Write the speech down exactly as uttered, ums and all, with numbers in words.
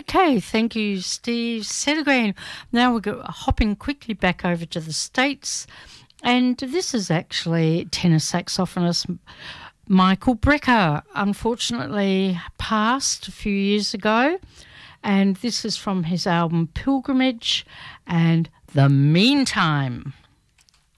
Okay, thank you, Steve Settergreen. Now we're go- hopping quickly back over to the States, and this is actually tenor saxophonist Michael Brecker, unfortunately passed a few years ago, and this is from his album Pilgrimage and The Meantime.